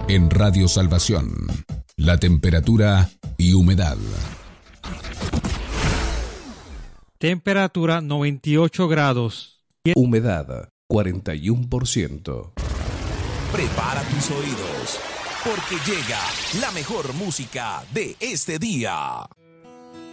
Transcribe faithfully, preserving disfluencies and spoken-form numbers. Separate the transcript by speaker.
Speaker 1: En Radio Salvación, la temperatura y humedad.
Speaker 2: Temperatura noventa y ocho grados.
Speaker 1: Humedad cuarenta y uno por ciento.
Speaker 3: Prepara tus oídos, porque llega la mejor música de este día.